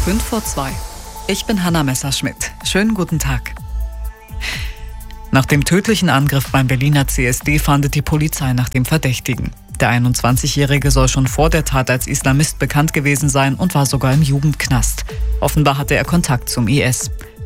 2:05. Ich bin Hanna Messerschmidt. Schönen guten Tag. Nach dem tödlichen Angriff beim Berliner CSD fahndet die Polizei nach dem Verdächtigen. Der 21-Jährige soll schon vor der Tat als Islamist bekannt gewesen sein und war sogar im Jugendknast. Offenbar hatte er Kontakt zum IS.